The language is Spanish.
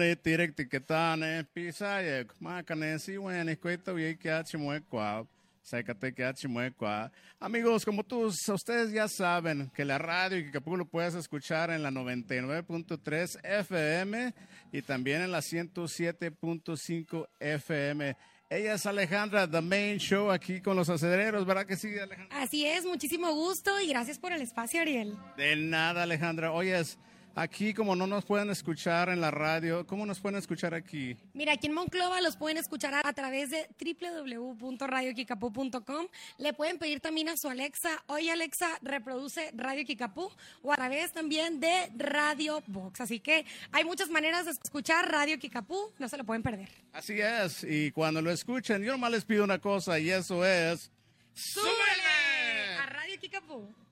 Tirektiketane, Pisayek, Macanesi, Weniscuito, Yikiachimue, Sacatequiachimue. Amigos, como todos ustedes ya saben que la radio y Kikapú lo puedes escuchar en la 99.3 FM y también en la 107.5 FM. Ella es Alejandra, The Main Show, aquí con los acedereros, ¿verdad que sí, Alejandra? Así es, muchísimo gusto y gracias por el espacio, Ariel. De nada, Alejandra. Oyes, aquí como no nos pueden escuchar en la radio, ¿cómo nos pueden escuchar aquí? Mira, aquí en Monclova los pueden escuchar a través de www.radiokikapú.com. Le pueden pedir también a su Alexa, oye Alexa, reproduce Radio Kikapú, o a través también de Radio Box. Así que hay muchas maneras de escuchar Radio Kikapú, no se lo pueden perder. Así es, y cuando lo escuchen, yo nomás les pido una cosa y eso es... ¡Súbele a Radio Kikapú!